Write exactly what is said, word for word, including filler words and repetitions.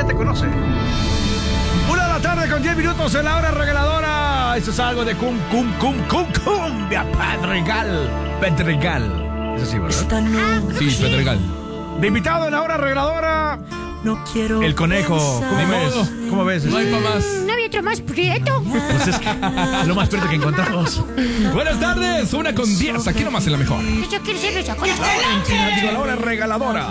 te conoce. Una de la tarde con diez minutos en la hora regaladora. Eso es algo de cum, cum, cum, cum, cumbia Pedregal. Pedregal. Eso sí, ¿verdad? Sí, Pedregal. De invitado en la hora regaladora, No quiero el conejo. ¿Cómo Ni ves? modo. ¿Cómo ves? No hay este? pa' más. ¿No había otro más prieto? Pues es que es lo más prieto que encontramos. Buenas tardes, una con diez. Aquí nomás en la mejor. Yo quiero ser esa cosa. Digo, la hora regaladora.